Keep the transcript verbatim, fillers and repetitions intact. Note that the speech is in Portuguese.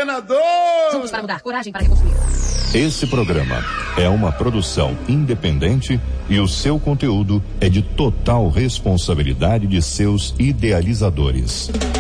governador! Juntos para mudar, coragem para reconstruir. Esse programa é uma produção independente e o seu conteúdo é de total responsabilidade de seus idealizadores.